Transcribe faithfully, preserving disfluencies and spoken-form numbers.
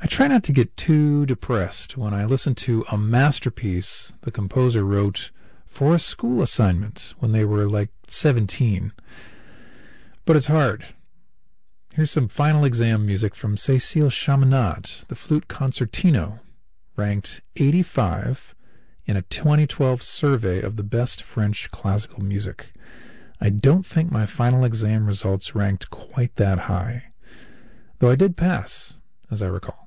I try not to get too depressed when I listen to a masterpiece the composer wrote for a school assignment when they were like seventeen. But it's hard. Here's some final exam music from Cécile Chaminade, the flute concertino, ranked eighty-five in a twenty twelve survey of the best French classical music. I don't think my final exam results ranked quite that high, though I did pass, as I recall.